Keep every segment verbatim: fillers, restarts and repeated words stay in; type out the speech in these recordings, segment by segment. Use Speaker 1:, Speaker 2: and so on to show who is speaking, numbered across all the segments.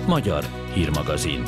Speaker 1: Magyar hírmagazin.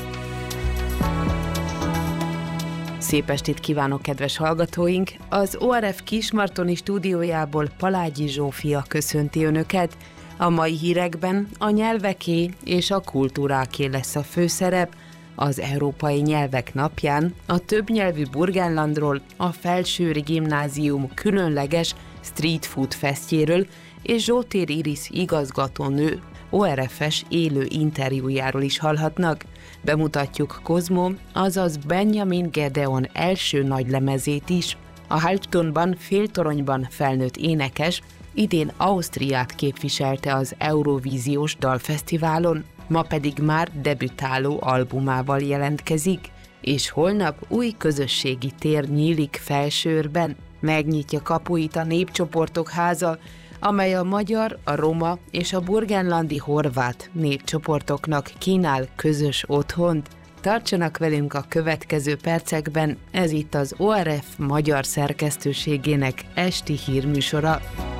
Speaker 2: Szép estét kívánok, kedves hallgatóink! Az o er ef Kismartoni stúdiójából Palágyi Zsófia köszönti Önöket. A mai hírekben a nyelveké és a kultúráké lesz a főszerep. Az Európai Nyelvek Napján a többnyelvű Burgenlandról, a Felsőri Gimnázium különleges Street Food Festjéről és Zsótér Iris igazgatónő o er ef-es élő interjújáról is hallhatnak. Bemutatjuk Kozmo, azaz Benjamin Gedeon első nagylemezét is. A Halbtonban, Féltoronyban felnőtt énekes idén Ausztriát képviselte az Eurovíziós Dalfesztiválon, ma pedig már debütáló albumával jelentkezik, és holnap új közösségi tér nyílik Felsőrben. Megnyitja kapuit a Népcsoportok Háza, amely a magyar, a roma és a burgenlandi horvát népcsoportoknak kínál közös otthont. Tartsanak velünk a következő percekben, ez itt az o er ef magyar szerkesztőségének esti hírműsora.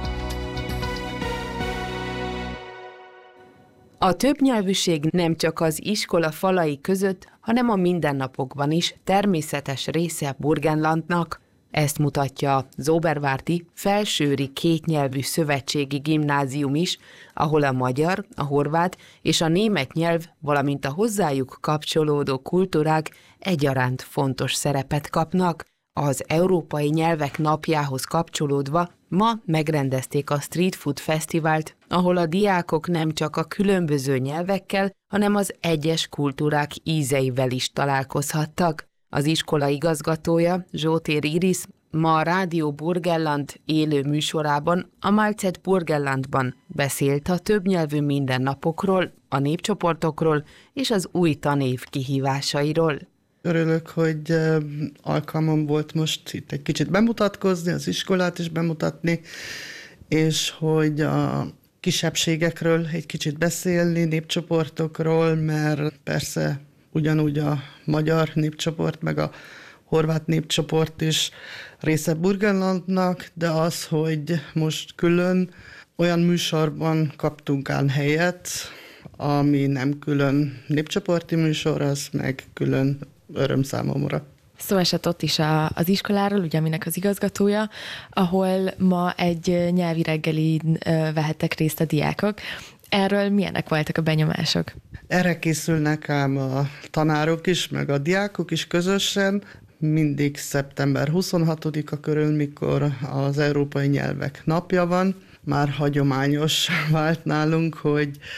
Speaker 2: A többnyelvűség nem csak az iskola falai között, hanem a mindennapokban is természetes része Burgenlandnak. Ezt mutatja az Obervárti Felsőri kétnyelvű szövetségi gimnázium is, ahol a magyar, a horvát és a német nyelv, valamint a hozzájuk kapcsolódó kultúrák egyaránt fontos szerepet kapnak. Az Európai Nyelvek Napjához kapcsolódva ma megrendezték a Street Food Fesztivált, ahol a diákok nem csak a különböző nyelvekkel, hanem az egyes kultúrák ízeivel is találkozhattak. Az iskola igazgatója, Zsótér Iris, ma a Rádió Burgenland élő műsorában a Mahlzeit Burgenlandban beszélt a többnyelvű mindennapokról, a népcsoportokról és az új tanév kihívásairól.
Speaker 3: Örülök, hogy alkalmam volt most itt egy kicsit bemutatkozni, az iskolát is bemutatni, és hogy a kisebbségekről egy kicsit beszélni, népcsoportokról, mert persze ugyanúgy a magyar népcsoport, meg a horvát népcsoport is része Burgenlandnak, de az, hogy most külön olyan műsorban kaptunk ám helyet, ami nem külön népcsoporti műsor, az meg külön öröm számomra.
Speaker 4: Szó esett ott is a, az iskoláról, ugye, aminek az igazgatója, ahol ma egy nyelvi reggelin vehettek részt a diákok. Erről milyenek voltak a benyomások?
Speaker 3: Erre készülnek ám a tanárok is, meg a diákok is közösen, mindig szeptember huszonhatodika körül, mikor az Európai Nyelvek Napja van. Már hagyományos vált nálunk, hogy